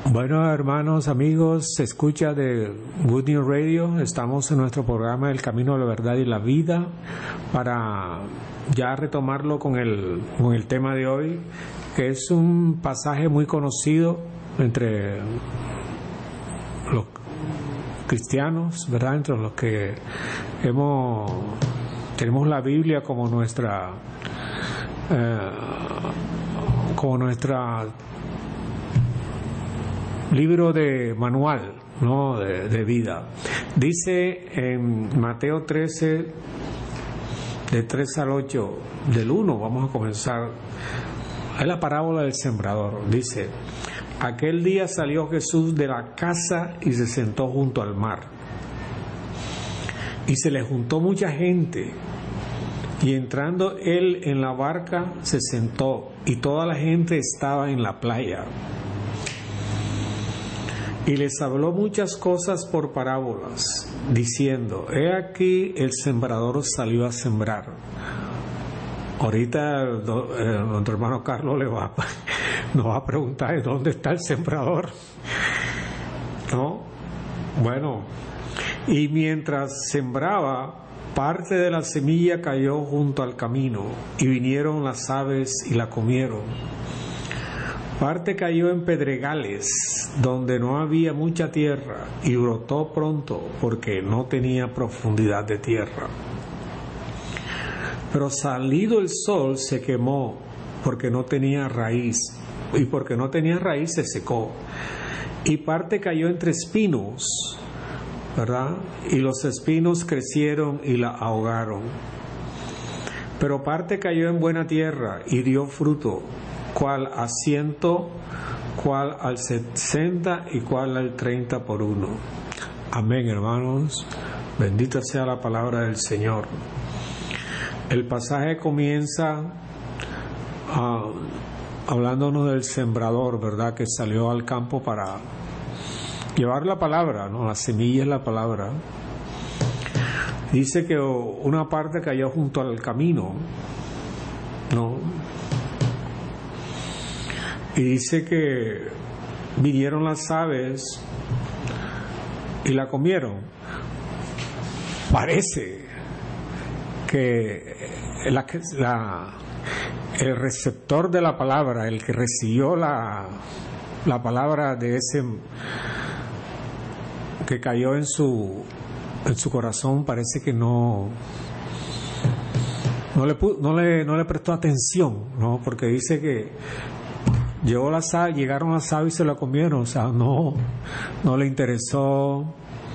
Bueno, hermanos, amigos, se escucha de Good News Radio. Estamos en nuestro programa El Camino a la Verdad y la Vida para ya retomarlo con el tema de hoy, que es un pasaje muy conocido entre los cristianos, ¿verdad? Entre los que tenemos la Biblia como nuestra libro de manual, ¿no? de vida. Dice en Mateo 13, de 3 al 8, del 1, vamos a comenzar. Es la parábola del sembrador. Dice: aquel día salió Jesús de la casa y se sentó junto al mar. Y se le juntó mucha gente. Y entrando él en la barca, se sentó, y toda la gente estaba en la playa. Y les habló muchas cosas por parábolas, diciendo: he aquí el sembrador salió a sembrar. Ahorita nuestro hermano Carlos nos va a preguntar: ¿dónde está el sembrador? ¿No? Bueno, y mientras sembraba, parte de la semilla cayó junto al camino, y vinieron las aves y la comieron. Parte cayó en pedregales, donde no había mucha tierra, y brotó pronto, porque no tenía profundidad de tierra. Pero salido el sol se quemó, porque no tenía raíz, y porque no tenía raíz se secó. Y parte cayó entre espinos, ¿verdad? Y los espinos crecieron y la ahogaron. Pero parte cayó en buena tierra y dio fruto, cuál a 100, cuál al 60 y cuál al 30 por uno. Amén, hermanos. Bendita sea la palabra del Señor. El pasaje comienza hablándonos del sembrador, ¿verdad? Que salió al campo para llevar la palabra, ¿no? La semilla es la palabra. Dice que una parte cayó junto al camino, ¿no? Y dice que vinieron las aves y la comieron. Parece que el receptor de la palabra, el que recibió la palabra de ese que cayó en su corazón, parece que no le prestó atención, ¿no? Porque dice que llegaron las aves y se la comieron. O sea, no le interesó.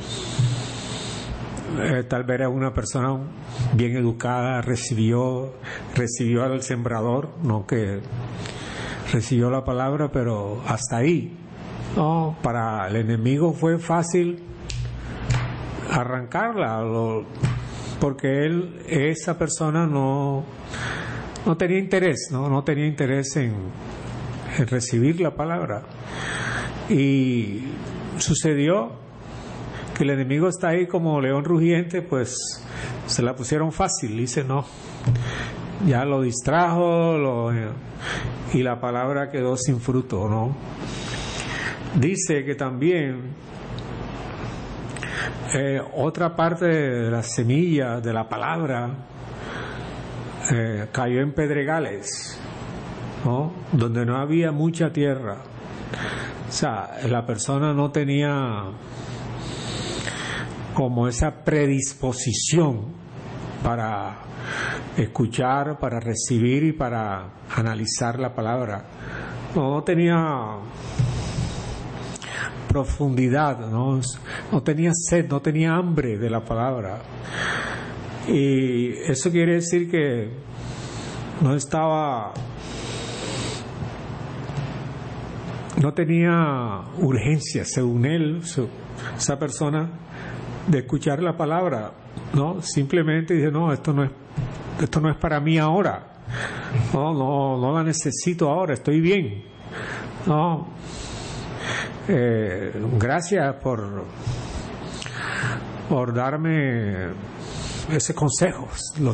Tal vez era una persona bien educada, recibió al sembrador, no que recibió la palabra, pero hasta ahí. No, para el enemigo fue fácil arrancarla, porque esa persona no tenía interés, no tenía interés en recibir la palabra. Y sucedió que el enemigo está ahí como león rugiente, pues se la pusieron fácil. Dice: no, ya lo distrajo, y la palabra quedó sin fruto, ¿no? Dice que también otra parte de la semilla de la palabra cayó en pedregales, ¿no? Donde no había mucha tierra. O sea, la persona no tenía como esa predisposición para escuchar, para recibir y para analizar la palabra. No tenía profundidad, no tenía sed, no tenía hambre de la palabra. Y eso quiere decir que no tenía urgencia, según él, esa persona, de escuchar la palabra, ¿no? Simplemente dice: no, esto no es para mí ahora, no la necesito ahora, estoy bien, no. Gracias por darme ese consejo,